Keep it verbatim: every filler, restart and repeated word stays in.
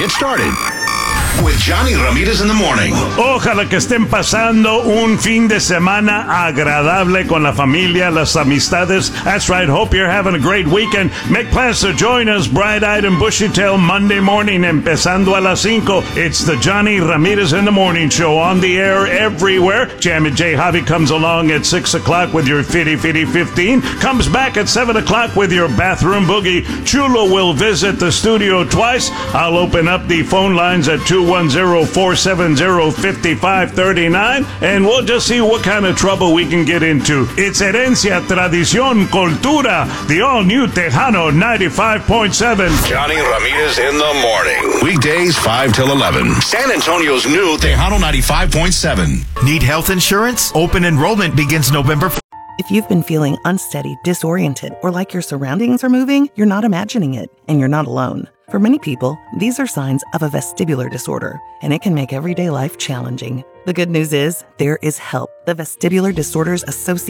Get started with Johnny Ramirez in the morning. Ojalá que estén pasando un fin de semana agradable con la familia, las amistades. That's right. Hope you're having a great weekend. Make plans to join us bright-eyed and bushy-tailed Monday morning, empezando a las cinco. It's the Johnny Ramirez in the Morning Show on the air everywhere. Jammin' J. Javi comes along at six o'clock with your Fitty Fitty fifteen. Comes back at seven o'clock with your Bathroom Boogie. Chulo will visit the studio twice. I'll open up the phone lines at two one zero, four seven zero, five five three nine, and we'll just see what kind of trouble we can get into. It's Herencia, Tradición, Cultura, the all-new Tejano ninety-five point seven. Johnny Ramirez in the morning. Weekdays five till eleven. San Antonio's new Tejano ninety-five point seven. Need health insurance? Open enrollment begins November first. If you've been feeling unsteady, disoriented, or like your surroundings are moving, you're not imagining it, and you're not alone. For many people, these are signs of a vestibular disorder, and it can make everyday life challenging. The good news is, there is help. The Vestibular Disorders Association